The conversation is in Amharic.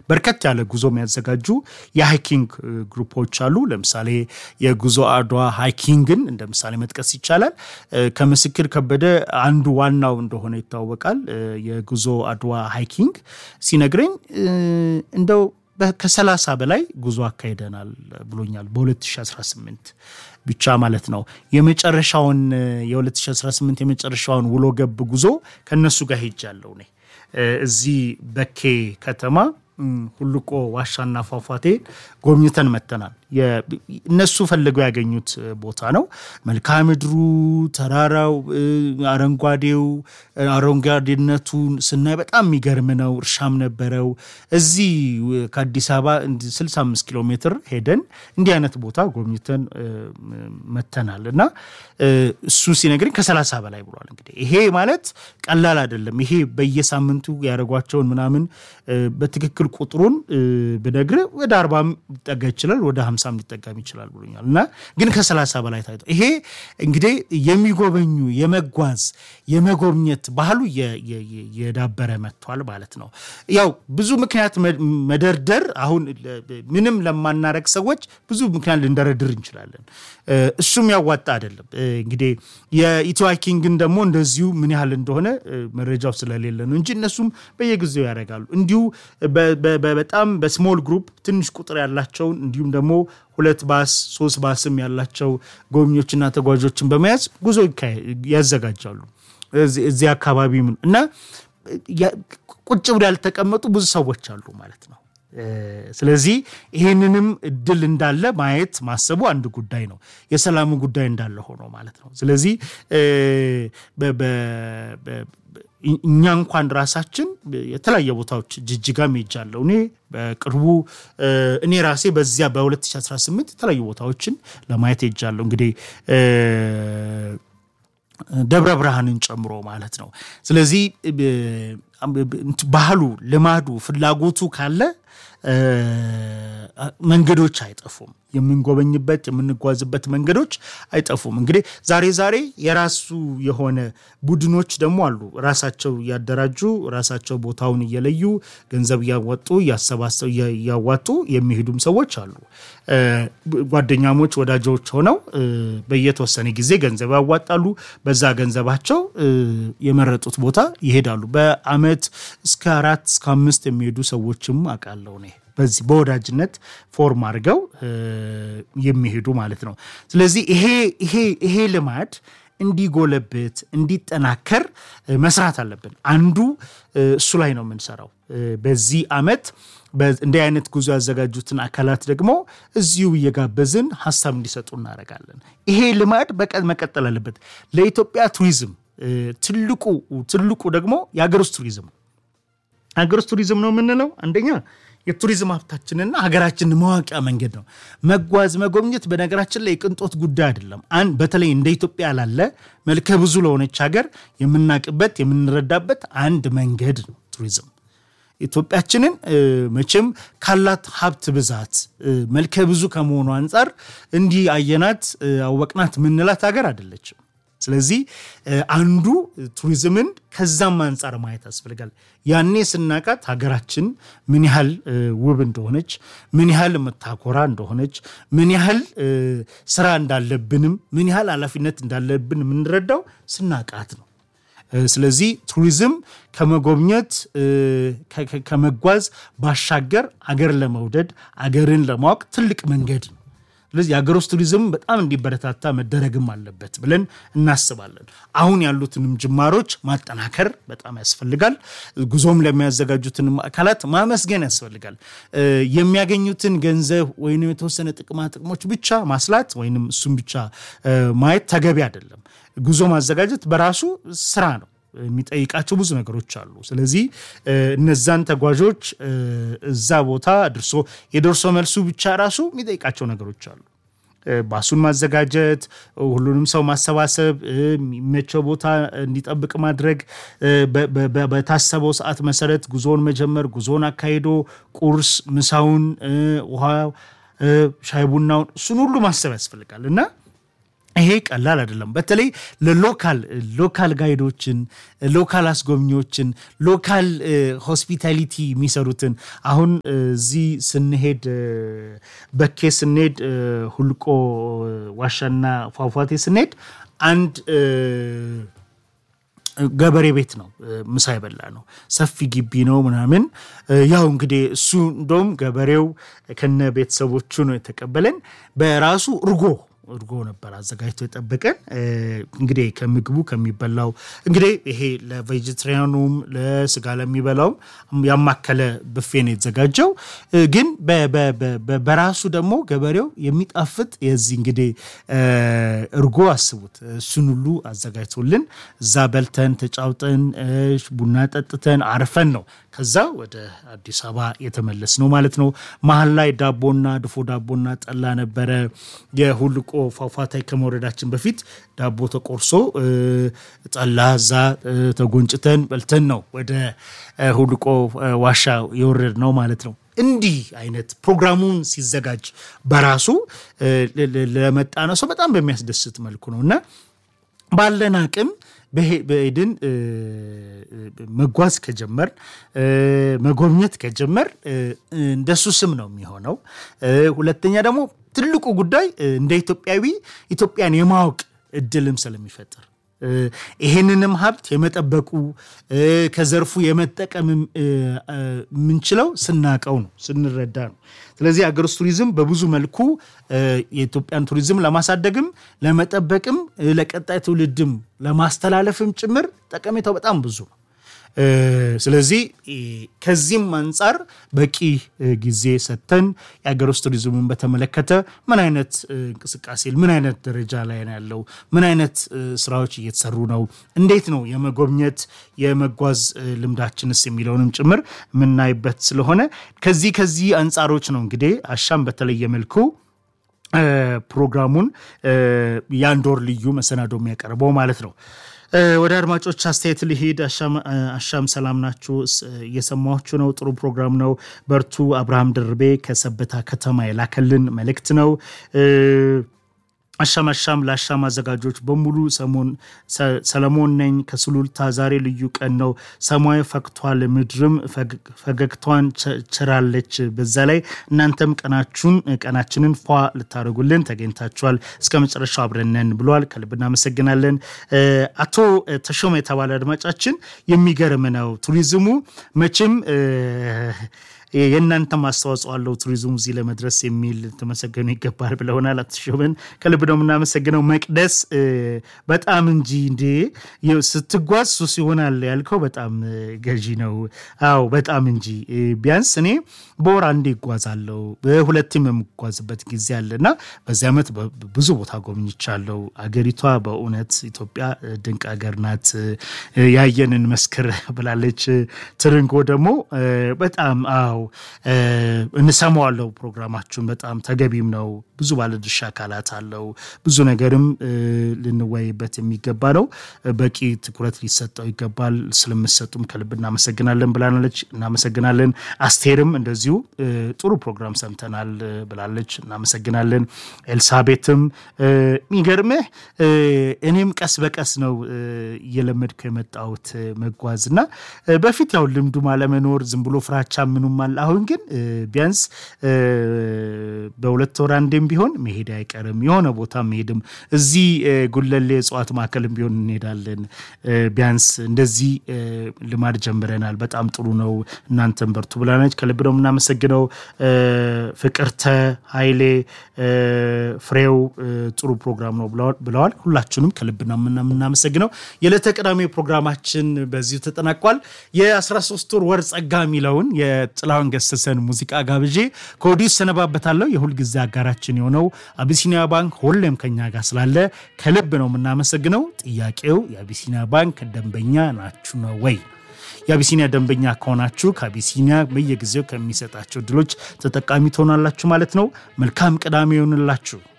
በርከት ያለ ጉዞ የሚያዘጋጁ የሃይኪንግ ግሩፖች አሉ ለምሳሌ የጉዞ አድዋ ሃይኪንግን እንደ ምሳሌ መጥቀስ ይቻላል ከምስክር ከበደ አንዱ ዋናው እንደሆነ ይታወቃል የጉዞ አድዋ ሃይኪንግ ሲነግረኝ እንደው ከ30 በላይ ጉዞ አካሂደናል ብሎኛል በ2018 ብቻ ማለት ነው የመጨረሻውን የ2018 የመጨረሻውን ውሎ ገብ ጉዞ ከነሱ ጋር ሄጃለሁ ነኝ እዚህ በኬ ከተማ ሁሉቆ ዋሻና ፏፏቴ ጎብኝተን መተናል እነሱ ፈልገው ያገኙት ቦታ ነው መልክዓ ምድሩ ተራራው አረንጓዴነቱን ስናይ በጣም የሚገርም ነው እርሻም ነበረው እዚህ ከአዲስ አበባ 65 ኪሎ ሜትር ሄደን እንዲህ አይነት ቦታ ጎብኝተን መተናልና እሱ ሲነግረኝ ከ30 በላይ ብሏል እንግዲህ ይሄ ማለት ቀላል አይደለም ይሄ በየሳምንቱ ያረጓቸውን ምናምን በትክክል ቁጥሩን በነግረ ወደ 40 ሊጠጋ ይችላል ወደ 50 ሊጠጋም ይችላል ብሎኛልና ግን ከ30 በላይ ታይቶ ይሄ እንግዲህ የሚጎበኙ የመጓዝ የመጎብኘት ባህሉ የዳበረ መጥቷል ማለት ነው ያው ብዙ ምክንያት መደርደር አሁን ምንም ለማናረክ ሰዎች ብዙ ምክንያት ልንደረድር እንችላለን እሱም ያዋጣ አይደለም እንግዲህ የኢትዮ ሃይኪንግን ደግሞ እንደዚሁ ምን ያህል እንደሆነ መረጃው ስለሌለ ነው እንጂ እነሱም በየጊዜው ያረጋሉ እንዲሁ በጣም በስሞል ግሩፕ ትንሽ ቁጥር ያላቸው እንዲሁም ደግሞ 2 ባስ 3 ባስም ያላቸው ጎብኚዎችና ተጓዦችን በመያዝ ጉዞ ያዘጋጃሉ እዚህ አካባቢ እና ቁጭ ብለው ያልተቀመጡ ብዙ ሰዎች አሉ ማለት ነው ስለዚህ ይሄንንም እድል እንዳለ ማየት ማሰቡ አንድ ጉዳይ ነው የሰላሙ ጉዳይ እንዳለ ሆኖ ማለት ነው ስለዚህ እኛ እንኳን ራሳችን የተለያየ ቦታዎች ጅጅጋም ሄጃለሁ እኔ በቅርቡ እኔ ራሴ በዚያ በ2018 የተለያየ ቦታዎችን ለማየት ሄጃለሁ እንግዲህ ደብረ ብርሃንን ጨምሮ ማለት ነው ስለዚህ ባህሉ ልማዱ ፍላጎቱ ካለ መንገዶች አይጠፉም የምንጎበኝበት የምንጓዝበት መንገዶች አይጠፉም እንግዲህ ዛሬ የራሱ የሆነ ቡድኖች ደግሞ አሉ ራሳቸው ያደራጁ ራሳቸው ቦታውን እየለዩ ገንዘብ ያወጡ ያሰባሰቡ ያዋጡ የሚሄዱም ሰዎች አሉ ጓደኛሞች ወዳጆች ሆነው በየተወሰነ ጊዜ ገንዘብ ያዋጣሉ በዛ ገንዘባቸው የመረጡት ቦታ ይሄዳሉ በአመት እስከ 4 እስከ 5 የሚሄዱ ሰዎችም አቃለው ነው በዚህ በወዳጅነት ፎርም አድርገው የሚሄዱ ማለት ነው ስለዚህ ይሄ ልማድ እንዲጎለብት እንዲጠናከር መስራት አለብን አንዱ እሱ ላይ ነው የምንሰራው በዚህ አመት እንደ አይነት ጉዞ ያዘጋጁትን አካላት ደግሞ እዚሁ እየጋበዝን ሐሳብ እንዲሰጡ እናረጋለን ይሄ ልማድ መቀጠል አለበት ለኢትዮጵያ ቱሪዝም ትልቁ ደግሞ የሀገር ውስጥ ቱሪዝም ነው የምንለው አንደኛ የቱሪዝም ሀብታችንና ሀገራችንን መዋቂያ መንገድ ነው መጓዝ መጎብኘት በነገራችን ላይ ቅንጦት ጉዳይ አይደለም በተለይ እንደ ኢትዮጵያ ያለ መልከ ብዙ ለሆነች ሀገር የምናቅበት የምንረዳበት አንድ መንገድ ነው ቱሪዝም ኢትዮጵያችንን መቼም ካላት ሀብት ብዛት መልከ ብዙ ከመሆኑ አንፃር እንዲህ አየናት አወቅናት ምንላት ሀገር አይደለችም ስለዚህ አንዱ ቱሪዝምን ከዛም አንፃር ማየት ያስፈልጋል ያኔ ስናቃት ሀገራችን ምን ያህል ውብ እንደሆነች ምን ያህል መታኮራ እንደሆነች ምን ያህል ስራ እንዳለብንም ምን ያህል ኃላፊነት እንዳለብን ምንረዳው ስናቃት ነው ስለዚህ ቱሪዝም ከመጎብኘት ከመጓዝ ባሻገር አገር ለመውደድ አገርን ለማወቅ ትልቅ መንገድ ነው ስለዚህ የአገር ውስጥ ቱሪዝም በጣም እንዲበረታታ መደረግም አለበት ብለን እናስባለን አሁን ያሉትንም ጅማሮች ማጠናከር በጣም ያስፈልጋል ጉዞም ለሚያዘጋጁትን አካላት ማመስገን ያስፈልጋል የሚያገኙትን ገንዘብ ወይንም የተወሰነ ጥቅሞች ብቻ ማስላት ወይንም እሱም ብቻ ማየት ተገቢ አይደለም ጉዞ ማዘጋጀት በራሱ ስራ ነው የሚጠይቃቸው ብዙ ነገሮች አሉ ስለዚህ እነዛን ተጓዦች እዛ ቦታ የደርሶ መልሱ ብቻ ራሱ የሚጠይቃቸው ነገሮች አሉ ባሱን ማዘጋጀት ሁሉንም ሰው ማሰባሰብ የሚመቸው ቦታ እንዲጠብቅ ማድረግ በታሰበው ሰዓት መሰረት ጉዞን መጀመር ጉዞን አካሂዶ ቁርስ ምሳውን ውሃ ሻይ ቡናውን እሱን ሁሉ ማሰብ ያስፈልጋልና ይሄ ቀላል አይደለም በተለይ ለሎካል ጋይዶችን ሎካል አስጎብኚዎችን ሎካል ሆስፒታሊቲ የሚሰሩትን አሁን እዚህ ስንሄድ በኬ ስንሄድ ሁልቆ ዋሻና ፏፏቴ ስንሄድ አንድ ገበሬ ቤት ነው ምሳ ይበላ ነው ሰፊ ግቢ ነው ምናምን ያው እንግዲህ እሱ እንደውም ገበሬው ከነ ቤተሰቦቹ ነው የተቀበለን በራሱ እርጎ ነበር አዘጋጅቶ የጠበቀን እንግዲህ ከምግቡ ከሚበላው እንግዲህ ይሄ ለቬጀቴሪያኑም ለስጋ ለሚበላው ያማከለ ቡፌ ነው የተዘጋጀው ግን በራሱ ደግሞ ገበሬው የሚጣፍጥ የዚህ እንግዲህ እርጎ አስቡት እሱን ሁሉ አዘጋጅቶልን እዛ በልተን ተጫውተን ቡና ጠጥተን አርፈን ነው ከዛ ወደ አዲስ አበባ የተመለስነው ማለት ነው መሃል ላይ ድፎ ዳቦና ጠላ ነበረ የሁልቆ ፏፏቴ ከመውረዳችን በፊት ዳቦ ተቆርሶ ጠላ ዛ ተጎንጭተን በልተን ነው ወደ ሁልቆ ዋሻ የወረድነው ማለት ነው እንዲህ አይነት ፕሮግራሙን ሲዘጋጅ በራሱ ለመጣነው ሰው በጣም በሚያስደስት መልኩ ነውና ባለን አቅም በሄድን መጓዝ ከጀመር መጎብኘት ከጀመር እንደሱ ስም ነው የሚሆነው ሁለተኛ ደግሞ ትልቁ ጉዳይ እንደ ኢትዮጵያዊ ኢትዮጵያን የማወቅ እድልም ስለሚፈጠር ይሄንንም ሀብት የመጠበቁ ከዘርፉ የመጠቀም ምንችለው ስናቀው ነው ስንረዳ ነው ስለዚህ አገር ውስጥ ቱሪዝም በብዙ መልኩ የኢትዮጵያን ቱሪዝም ለማሳደግም ለመጠበቅም ለቀጣይ ትውልድም ለማስተላለፍም ጭምር ጠቀሜታው በጣም ብዙ ነው ስለዚህ ከዚህም አንፃር በቂ ጊዜ ሰተን የአገር ውስጥ ቱሪዝምን በተመለከተ ምን አይነት እንቅስቃሴ ምን አይነት ደረጃ ላይ ነው ያለው ምን አይነት ስራዎች እየተሰሩ ነው እንዴት ነው የመጎብኘት የመጓዝ ልምዳችንስ የሚለውንም ጭምር ምናይበት ስለሆነ ከዚህ አንፃሮች ነው እንግዲህ አሻም በተለየ መልኩ ፕሮግራሙን ያንዶር ልዩ መሰናዶ የሚያቀርበው ማለት ነው ወደ አድማጮች አስተያየት ሊሄድ አሻም ሰላም ናችሁ እየሰማችሁ ነው ጥሩ ፕሮግራም ነው በርቱ አብርሃም ድርቤ ከሰበታ ከተማ የላከልን መልእክት ነው አሻም ለአሻም አዘጋጆች በሙሉ ሰለሞን ነኝ ከሱሉልታ ዛሬ ልዩ ቀን ነው ሰማይ ፈክቷል ምድርም ፈገግቷን ቸራለች በዛ ላይ እናንተም ቀናችንን ፏ ልታረጉልን ተገኝታችኋል እስከመጨረሻው አብረነን ብሏል ከልብና መሰግናለን አቶ ተሾመ የተባለ አድማጫችን የሚገርም ነው ቱሪዝሙ መቼም የእናንተ ማስተዋጽኦ አለው ቱሪዝሙ እዚህ ለመድረስ የሚል ተመሰገኑ ይገባል ብለውናል አትሾመን ከልብ ነው ምናመሰግነው መቅደስ በጣም እንጂ ስትጓዝ ሱስ ይሆናል ያልከው በጣም ገዢ ነው አዎ በጣም እንጂ ቢያንስ እኔ በወር አንዴ ይጓዛለሁ በሁለትም የምጓዝበት ጊዜ አለና በዚህ አመት ብዙ ቦታ ጎብኝቻለሁ አገሪቷ በእውነት ኢትዮጵያ ድንቅ ሀገር ናት ያየንን መስክር ብላለች ትርንጎ ደግሞ በጣም አዎ እንሰማዋለው ፕሮግራማችሁን በጣም ተገቢም ነው ብዙ ባለድርሻ አካላት አለው ብዙ ነገርም ልንወያይበት የሚገባ ነው በቂ ትኩረት ሊሰጠው ይገባል ስለምትሰጡም ከልብና መሰግናለን ብላለች እናመሰግናለን አስቴርም እንደዚሁ ጥሩ ፕሮግራም ሰምተናል ብላለች እናመሰግናለን ኤልሳቤትም የሚገርምህ እኔም ቀስ በቀስ ነው እየለመድኩ የመጣሁት መጓዝና በፊት ያው ልምዱ ማለመኖር ዝም ብሎ ፍራቻ ምኑም አሁን ግን ቢያንስ በሁለት ወር አንዴም ቢሆን መሄድ አይቀርም የሆነ ቦታ መሄድም እዚህ ጉለሌ ጿት ማከልም ቢሆን እንሄዳለን ቢያንስ እንደዚህ ልማድ ጀምረናል በጣም ጥሩ ነው እናንተም በርቱ ብላናች ከልብ ነው ምናመሰግነው ፍቅርተ ኃይሌ ፍሬው ጥሩ ፕሮግራም ነው ብለዋል ሁላችሁንም ከልብና ምናመሰግነው የለተቀዳሚ ፕሮግራማችን በዚህ ተጠናቋል የ13 ወር ጸጋ ሚለውን የጥላውን ገሰሰን ሙዚቃ ጋብዤ ኮዲስ ሰነባበታለሁ የሁሉ ጊዜ አጋራችን የሆነው አቢሲኒያ ባንክ ሁሌም ከኛ ጋር ስላለ ከልብ ነው ምናመሰግነው ጥያቄው የአቢሲኒያ ባንክ ደንበኛ ናችሁ ነው ወይ የአቢሲኒያ ደንበኛ ከሆናችሁ ከአቢሲኒያ በየጊዜው ከሚሰጣቸው ድሎች ተጠቃሚ ትሆናላችሁ ማለት ነው መልካም ቅዳሜ ይሁንላችሁ